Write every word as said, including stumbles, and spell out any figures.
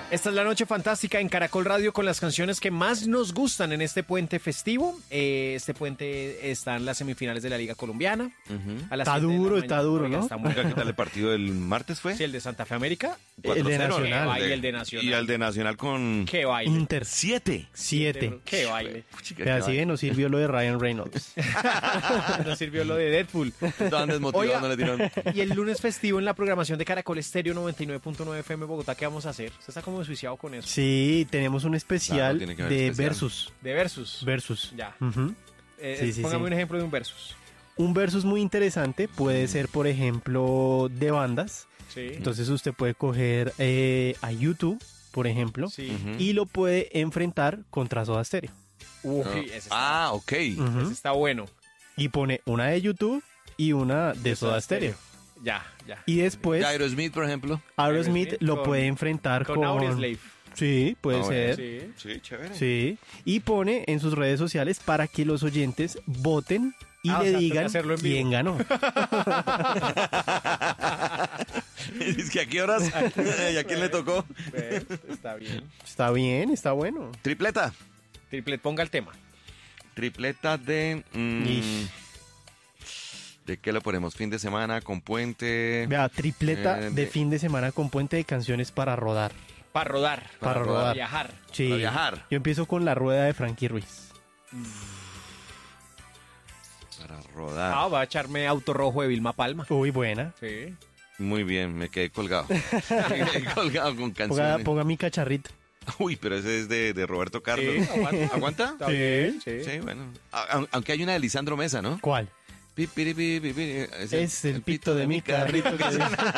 Esta es la noche fantástica en Caracol Radio con las canciones que más nos gustan en este puente festivo. Eh, este puente está en las semifinales de la Liga Colombiana. Uh-huh. A las Está siete de la duro, mañana. está duro, Oiga, ¿no? está muy ¿Qué tal el partido del martes fue? Sí, el de Santa Fe América. El de Nacional. Qué baile el de Nacional. Y el de Nacional con Qué baile. Inter siete. siete. Qué baile. Chica, Vea, qué así que no sirvió lo de Ryan Reynolds. No sirvió lo de Deadpool. Estaban desmotivados, Oiga. no le dieron. Y el lunes festivo en la programación de Caracol Estéreo noventa y nueve punto nueve F M Bogotá, ¿qué vamos a hacer? Usted está como desjuiciado con eso. Sí, tenemos un Claro, especial tiene que haber de especial. versus. De versus. Versus. Ya. Ujú. Eh, Sí, sí, póngame sí. un ejemplo de un versus. Un versus muy interesante puede ser, por ejemplo, de bandas. Sí. Entonces usted puede coger eh, a YouTube, por ejemplo, Sí. Ujú. y lo puede enfrentar contra Soda Stereo. Uy, No. ese está, Ah, ok. Ujú. ese está bueno. Y pone una de YouTube y una de Soda Stereo. Ya, ya. Y después Y Aerosmith, por ejemplo. Aerosmith Aerosmith lo con- puede enfrentar Con con... Audioslave. Sí, puede Ah, bueno, ser. Sí. Sí, chévere. Sí, y pone en sus redes sociales para que los oyentes voten y Ah, o le sea, digan toca hacerlo en vivo. quién ganó. Es que a qué horas y a quién le tocó. Pues, está bien. Está bien, está bueno. Tripleta. Triplet, ponga el tema. Tripleta de. mm, Ish. ¿De qué lo ponemos? Fin de semana con puente. Vea, tripleta Eh, de de- fin de semana con puente de canciones para rodar. Para rodar. Para rodar. viajar. Sí. Para viajar. Yo empiezo con la rueda de Frankie Ruiz. Para rodar. Ah, va a echarme Auto Rojo de Vilma Palma. Uy, buena. Sí. Muy bien, me quedé colgado. Me quedé colgado con Ponga, canciones. ponga mi cacharrito. Uy, pero ese es de, de Roberto Carlos. Sí, aguanta. ¿Aguanta? Está Sí. bien, sí. Sí, bueno. A- a- aunque hay una de Lisandro Mesa, ¿no? ¿Cuál? Pi, piri, pi, pi, pi, Es el pito de mi carrito. que-